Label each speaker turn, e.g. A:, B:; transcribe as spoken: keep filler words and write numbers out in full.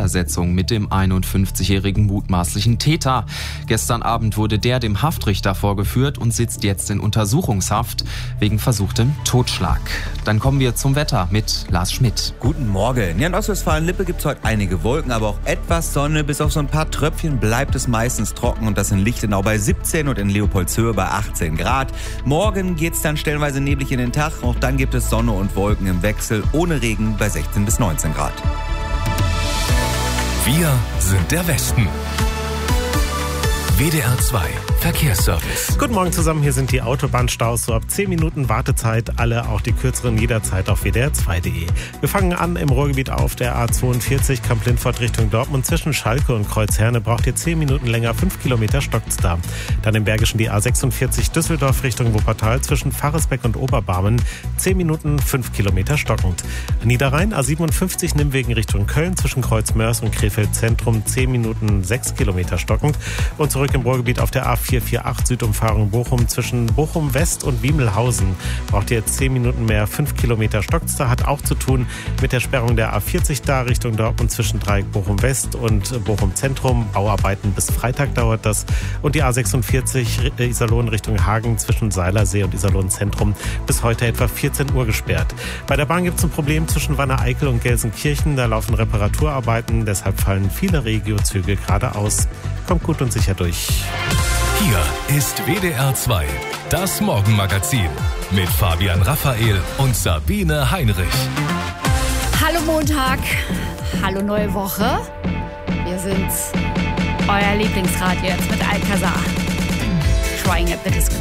A: Auseinandersetzung mit dem einundfünfzigjährigen mutmaßlichen Täter. Gestern Abend wurde der dem Haftrichter vorgeführt und sitzt jetzt in Untersuchungshaft wegen versuchtem Totschlag. Dann kommen wir zum Wetter mit Lars Schmidt.
B: Guten Morgen. Ja, in Ostwestfalen-Lippe gibt es heute einige Wolken, aber auch etwas Sonne. Bis auf so ein paar Tröpfchen bleibt es meistens trocken und das in Lichtenau bei siebzehn und in Leopoldshöhe bei achtzehn Grad. Morgen geht es dann stellenweise neblig in den Tag. Auch dann gibt es Sonne und Wolken im Wechsel ohne Regen bei sechzehn bis neunzehn Grad.
C: Wir sind der Westen. W D R zwei Verkehrsservice.
D: Guten Morgen zusammen, hier sind die Autobahnstaus. So ab zehn Minuten Wartezeit, alle auch die kürzeren jederzeit auf w d r zwei punkt d e. Wir fangen an im Ruhrgebiet auf der A zweiundvierzig Kamp-Lindfort Richtung Dortmund. Zwischen Schalke und Kreuzherne braucht ihr zehn Minuten länger, fünf Kilometer stockt's da. Dann im Bergischen die A sechsundvierzig Düsseldorf Richtung Wuppertal zwischen Pfarresbeck und Oberbarmen. zehn Minuten, fünf Kilometer stockend. Niederrhein A siebenundfünfzig Nimwegen Richtung Köln zwischen Kreuzmörs und Krefeld Zentrum. zehn Minuten, sechs Kilometer stockend. Und zurück im Ruhrgebiet auf der A vierhundertachtzig Südumfahrung Bochum zwischen Bochum West und Wiemelhausen. Braucht ihr jetzt zehn Minuten mehr, fünf Kilometer stockt's da. Hat auch zu tun mit der Sperrung der A vierzig da Richtung Dortmund zwischen Dreieck Bochum West und Bochum Zentrum. Bauarbeiten bis Freitag dauert das. Und die A sechsundvierzig Iserlohn Richtung Hagen zwischen Seilersee und Iserlohn Zentrum bis heute etwa vierzehn Uhr gesperrt. Bei der Bahn gibt es ein Problem zwischen Wanne-Eickel und Gelsenkirchen. Da laufen Reparaturarbeiten, deshalb fallen viele Regiozüge geradeaus. Kommt gut und sicher durch.
C: Hier ist W D R zwei, das Morgenmagazin mit Fabian Raphael und Sabine Heinrich.
E: Hallo Montag, hallo neue Woche. Wir sind euer Lieblingsradio jetzt mit Alcazar. Crying at the Disco.